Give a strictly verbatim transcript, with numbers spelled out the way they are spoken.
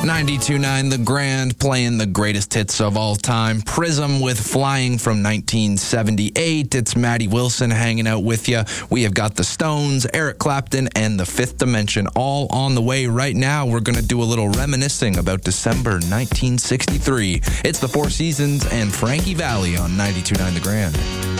ninety-two point nine The Grand, playing the greatest hits of all time. Prism with Flying from nineteen seventy-eight. It's Maddie Wilson hanging out with you. We have got the Stones, Eric Clapton, and the Fifth Dimension all on the way right now. We're going to do a little reminiscing about December nineteen sixty-three. It's the Four Seasons and Frankie Valli on ninety-two point nine The Grand.